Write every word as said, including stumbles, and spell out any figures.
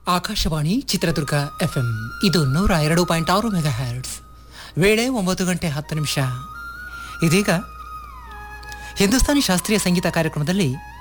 Akashvani Chitradurga FM ಇದು ನೂರ ಎರಡು ಪಾಯಿಂಟ್ ಆರು ಮೆಗಾ ಹರ್ಟ್ಸ್. ವೇಳೆ ಒಂಬತ್ತು ಗಂಟೆ ಹತ್ತು ನಿಮಿಷ. ಇದೀಗ ಹಿಂದೂಸ್ತಾನಿ ಶಾಸ್ತ್ರೀಯ ಸಂಗೀತ ಕಾರ್ಯಕ್ರಮದಲ್ಲಿ